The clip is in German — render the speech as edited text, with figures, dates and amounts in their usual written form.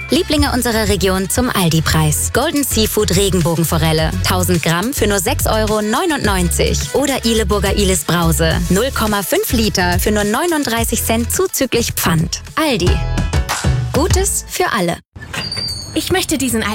Lieblinge unserer Region zum Aldi-Preis. Golden Seafood Regenbogenforelle. 1000 Gramm für nur 6,99 € Oder Ihleburger Ilis Brause. 0,5 Liter für nur 39 Cent zuzüglich Pfand. Aldi. Gutes für alle. Ich möchte diesen